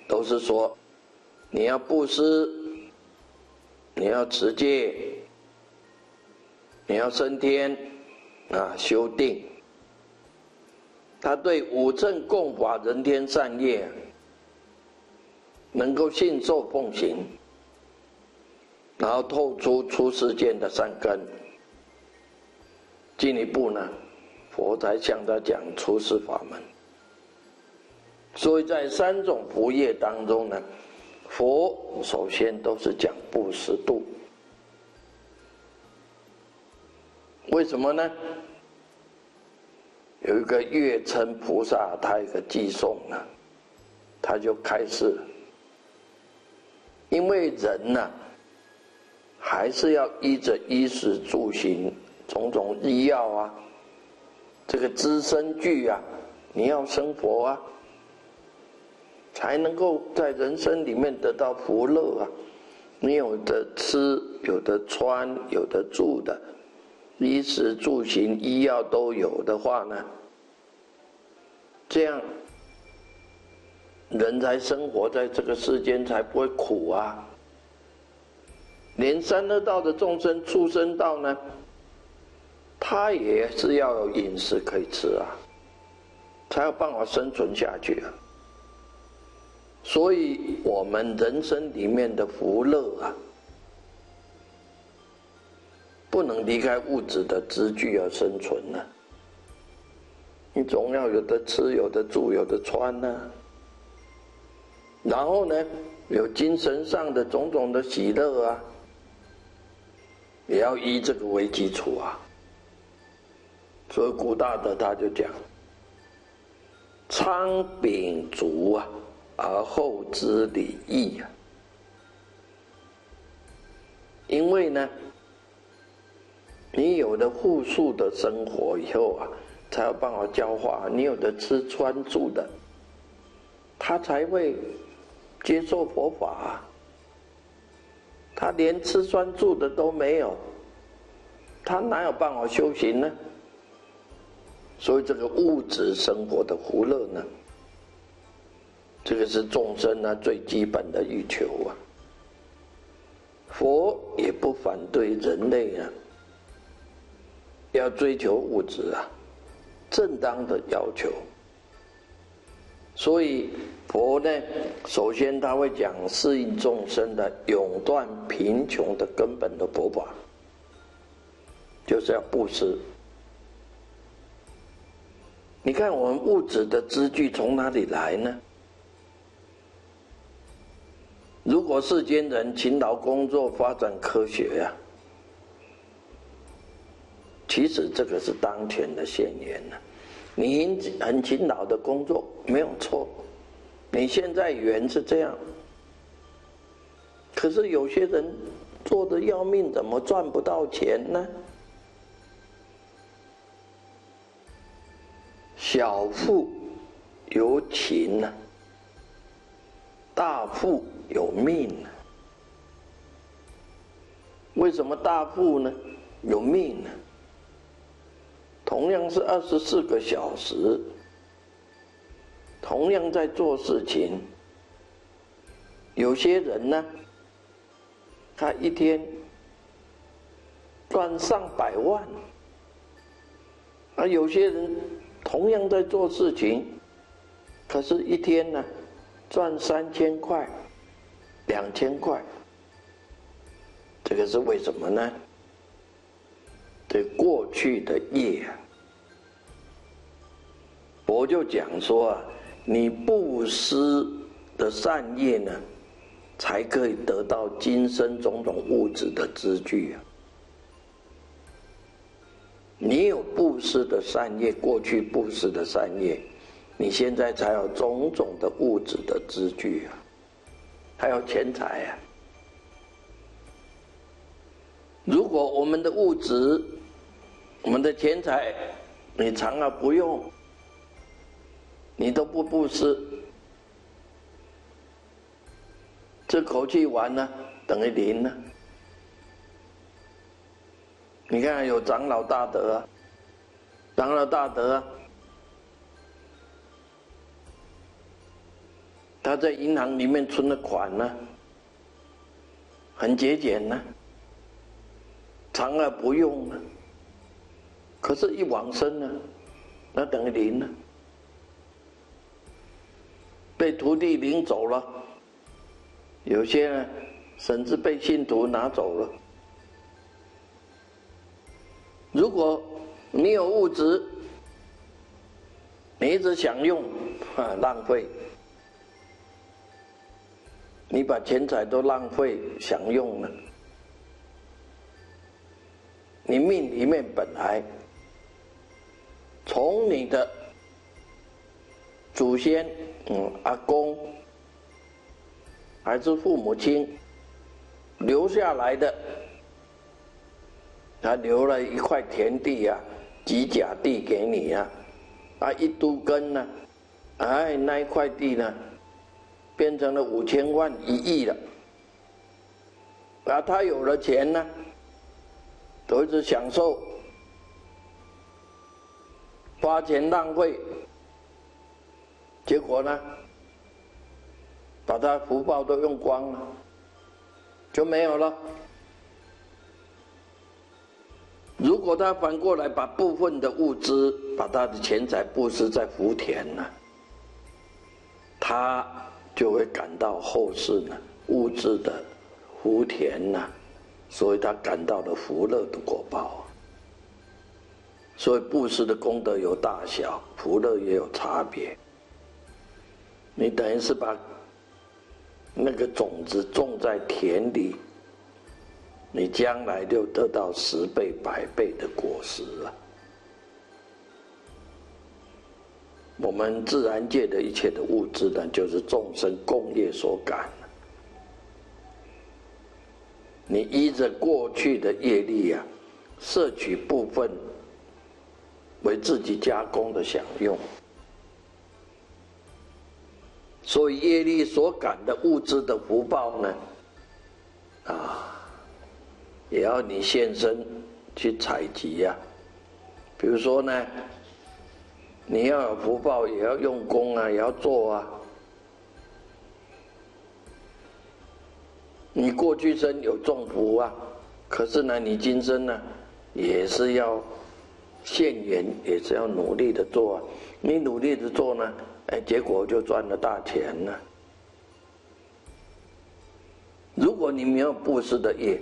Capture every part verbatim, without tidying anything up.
都是说你要布施，你要持戒，你要升天啊，修定。他对五乘共法人天善业能够信受奉行，然后透出出世间的善根。进一步呢，佛才向他讲出世法门。所以在三种福业当中呢，佛首先都是讲布施度。为什么呢？有一个月称菩萨，他有个偈颂呢，他就开示，因为人呢、啊，还是要依着衣食住行种种医药啊，这个资生具啊，你要生活啊，才能够在人生里面得到福乐啊。你有的吃，有的穿，有的住的，衣食住行医药都有的话呢，这样人才生活在这个世间才不会苦啊。连三恶道的众生畜生道呢，他也是要有饮食可以吃啊，才有办法生存下去啊。所以我们人生里面的福乐啊，不能离开物质的资具而生存呢、啊。你总要有的吃，有的住，有的穿呢、啊。然后呢，有精神上的种种的喜乐啊，也要以这个为基础啊。所以古大德他就讲，仓秉足啊，而后知礼义啊。因为呢，你有了富庶的生活以后啊，才有办法教化。你有的吃穿住的，他才会接受佛法啊。他连吃穿住的都没有，他哪有办法修行呢？所以这个物质生活的福乐呢，这个是众生呢最基本的欲求啊。佛也不反对人类啊要追求物质啊，正当的要求。所以佛呢，首先他会讲适应众生的永断贫穷的根本的佛法，就是要布施。你看我们物质的资具从哪里来呢？如果世间人勤劳工作，发展科学呀、啊，其实这个是当前的现言呢、啊。你很勤劳的工作没有错，你现在缘是这样，可是有些人做得要命，怎么赚不到钱呢？小富有勤啊，大富有命啊。为什么大富呢？有命呢？同样是二十四个小时，同样在做事情，有些人呢，他一天赚上百万，而有些人同样在做事情，可是一天呢赚三千块、两千块，这个是为什么呢？这过去的业啊，我就讲说啊，你布施的善业呢，才可以得到今生种种物质的资具啊。你有布施的善业，过去布施的善业，你现在才有种种的物质的资具啊，还有钱财啊。如果我们的物质、我们的钱财，你常而不用，你都不布施，这口气完了等于零了。你看有长老大德啊，长老大德啊， 他在银行里面存的款呢，很节俭呢，常而不用呢。可是，一往生呢，那等于零了，被徒弟领走了，有些呢，甚至被信徒拿走了。如果你有物质，你一直享用，啊，浪费。你把钱财都浪费享用了，你命里面本来从你的祖先，嗯，阿公还是父母亲留下来的，他留了一块田地啊，几甲地给你啊，啊，一都根呢，哎，那一块地呢，变成了五千万、一亿了。啊，他有了钱呢，都一直享受，花钱浪费，结果呢，把他福报都用光了，就没有了。如果他反过来把部分的物资，把他的钱财布施在福田呢，他就会感到后世呢物质的福田呐，所以他感到了福乐的果报。所以布施的功德有大小，福乐也有差别。你等于是把那个种子种在田里，你将来就得到十倍、百倍的果实了。我们自然界的一切的物质呢，就是众生共业所感。你依着过去的业力啊，摄取部分为自己加工的享用，所以业力所感的物质的福报呢，啊，也要你现身去采集呀、啊。比如说呢，你要有福报，也要用功啊，也要做啊。你过去生有种福啊，可是呢，你今生呢，也是要现缘，也是要努力的做啊。你努力的做呢，哎，结果就赚了大钱了。如果你没有布施的业，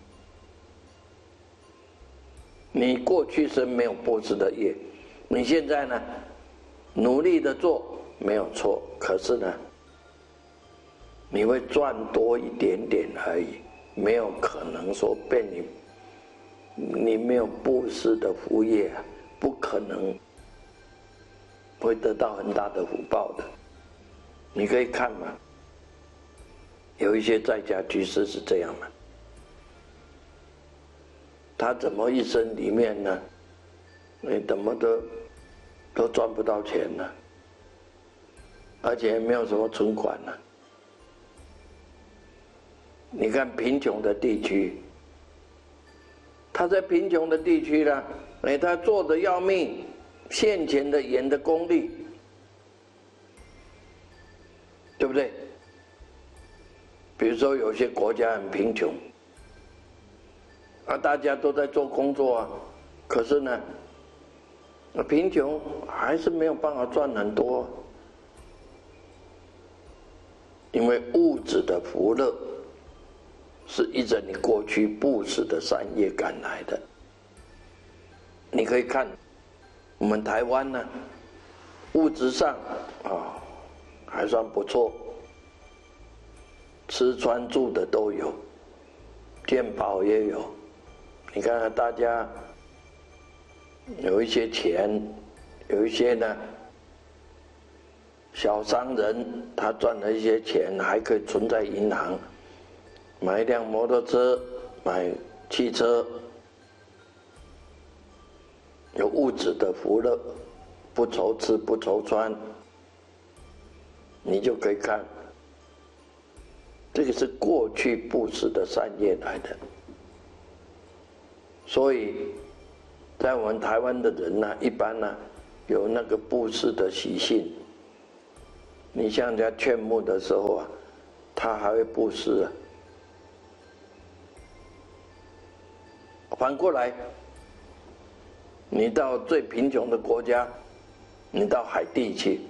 你过去生没有布施的业，你现在呢，努力的做没有错，可是呢，你会赚多一点点而已，没有可能说被你你没有布施的福业，不可能会得到很大的福报的。你可以看嘛，有一些在家居士是这样的，他怎么一生里面呢，你怎么都都赚不到钱呢，而且没有什么存款呢。你看贫穷的地区，他在贫穷的地区呢，哎，他做的要命，现前的演的功力，对不对？比如说有些国家很贫穷，啊，大家都在做工作啊，可是呢，那贫穷还是没有办法赚很多，因为物质的福乐是依着你过去布施的善业赶来的。你可以看我们台湾呢，物质上啊、哦、还算不错，吃穿住的都有，健保也有。你看看大家有一些钱，有一些呢小商人，他赚了一些钱，还可以存在银行，买一辆摩托车，买汽车，有物质的福乐，不愁吃不愁穿，你就可以看，这个是过去布施的善业来的。所以在我们台湾的人呢、啊，一般呢、啊、有那个布施的习性， 你向人家劝募的时候啊，他还会布施啊。反过来，你到最贫穷的国家，你到海地去，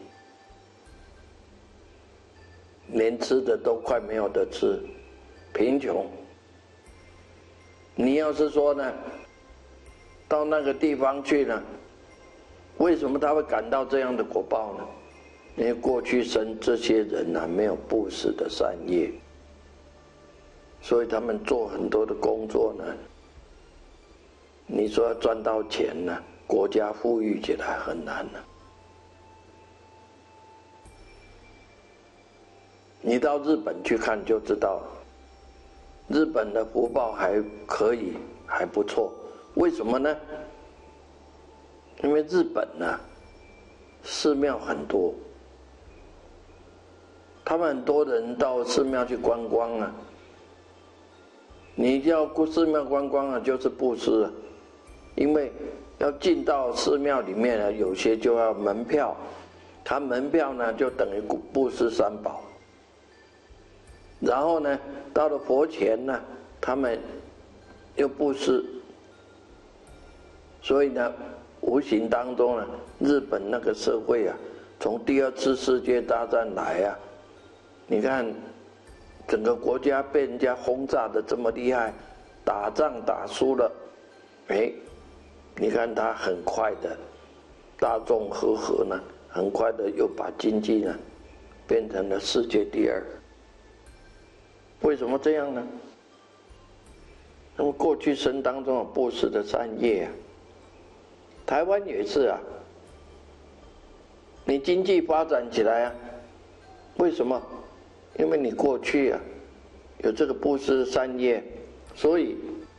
连吃的都快没有得吃，贫穷。你要是说呢，到那个地方去呢，为什么他会感到这样的果报呢？因为过去生这些人啊，没有布施的善业，所以他们做很多的工作呢，你说要赚到钱呢，国家富裕起来很难呢。你到日本去看就知道，日本的福报还可以，还不错。为什么呢？因为日本呢、啊，寺庙很多，他们很多人到寺庙去观光啊。你要过寺庙观光啊，就是布施啊，因为要进到寺庙里面呢，有些就要门票，他门票呢就等于布施三宝。然后呢，到了佛前呢，他们又布施，所以呢，无形当中呢，日本那个社会啊，从第二次世界大战来啊，你看整个国家被人家轰炸的这么厉害，打仗打输了，哎，你看他很快的，大众和合呢，很快的又把经济呢变成了世界第二。为什么这样呢？那么过去生当中有布施的善业啊，台湾也是啊。你经济发展起来啊，为什么？因为你过去啊有这个布施善业，所以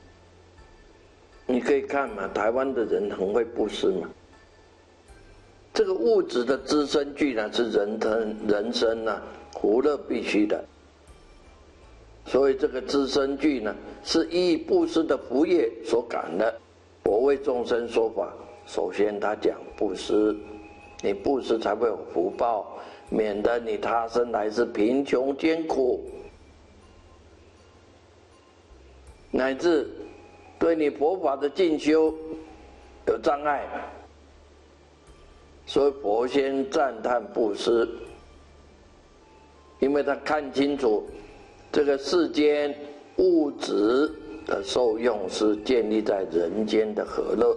你可以看嘛，台湾的人很会布施嘛。这个物质的资生具呢，是人生人生呢福乐必须的。所以这个资生具呢，是依布施的福业所感的。我为众生说法，首先他讲布施，你布施才会有福报，免得你他生来是贫穷艰苦，乃至对你佛法的进修有障碍。所以佛先赞叹布施，因为他看清楚这个世间物质的受用是建立在人间的和乐，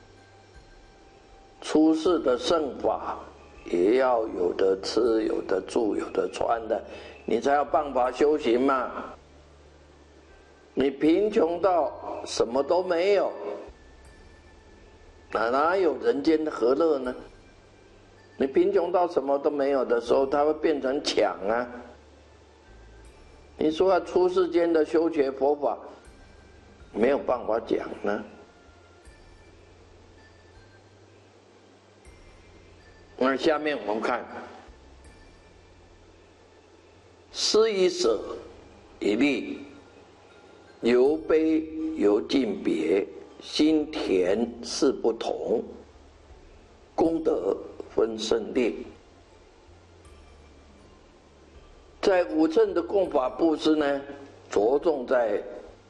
出世的圣法也要有的吃、有的住、有的穿的，你才有办法修行嘛。你贫穷到什么都没有，哪哪有人间的和乐呢？你贫穷到什么都没有的时候，它会变成抢啊。你说要出世间的修学佛法，没有办法讲呢。那下面我们看，施以舍以利，由卑由敬别，心田事不同，功德分胜劣。在五乘的供法布施呢，着重在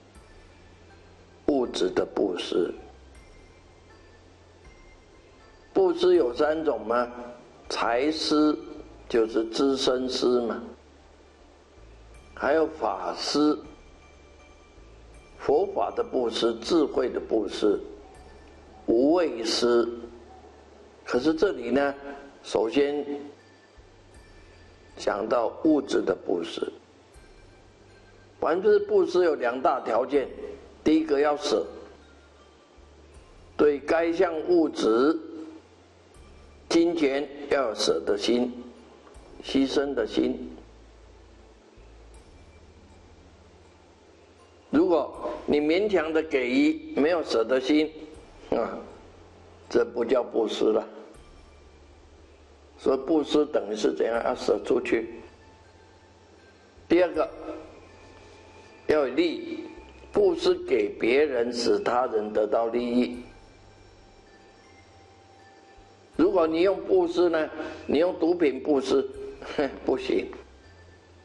物质的布施。布施有三种嘛，财施就是资生施嘛，还有法施，佛法的布施，智慧的布施，无畏施。可是这里呢，首先讲到物质的布施，凡是布施有两大条件，第一个要舍，对该项物质、金钱要有舍的心，牺牲的心。如果你勉强的给予，没有舍的心，啊，这不叫布施了。所以布施等于是怎样，要舍出去。第二个要有利益，布施给别人，使他人得到利益。如果你用布施呢，你用毒品布施， 不行。